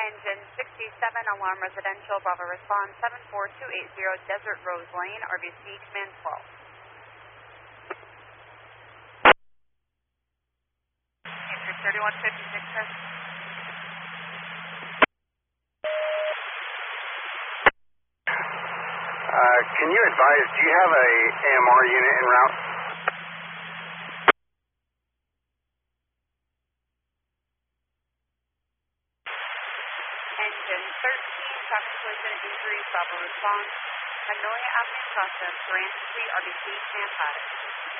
Engine 67, alarm residential, Bravo response 74280 Desert Rose Lane, RBC command 12. Entry 3156, sir. Can you advise, do you have a AMR unit en route? Engine 13, traffic collision injury, Bravo response, Magnolia Avenue Crossing, Grand Street, RBC command 5.